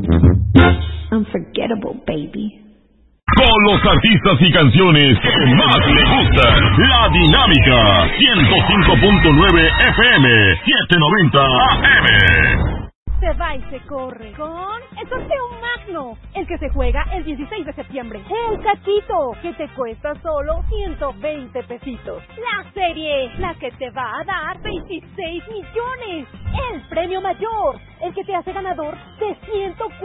Unforgettable, baby. Con los artistas y canciones que más le gustan. La Dinámica 105.9 FM 790 AM. Se va y se corre con el sorteo magno, el que se juega el 16 de septiembre. El cachito, que te cuesta solo 120 pesitos. La serie, la que te va a dar 26 millones. El premio mayor, el que te hace ganador de 140